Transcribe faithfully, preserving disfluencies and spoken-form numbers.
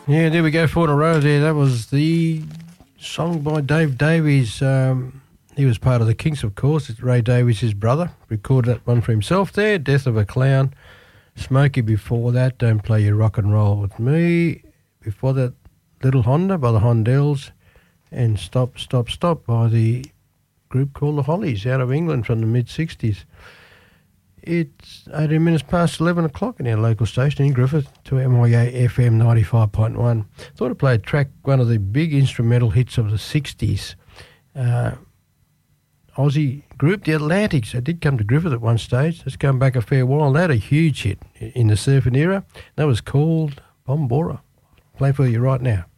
Yeah, there we go, four in a row there. That was the song by Dave Davies. Um, he was part of the Kinks, of course. It's Ray Davies, his brother. Recorded that one for himself there. Death of a Clown. Smokey before that, Don't Play Your Rock and Roll With Me. Before that, Little Honda by the Hondells. And Stop, Stop, Stop by the group called the Hollies out of England from the mid-sixties. It's eighteen minutes past eleven o'clock in our local station in Griffith to M Y A F M ninety-five point one. Thought I'd play a track, one of the big instrumental hits of the sixties. Uh, Aussie group, the Atlantics. They did come to Griffith at one stage. It's come back a fair while. They had a huge hit in the surfing era. That was called Bombora. Play for you right now.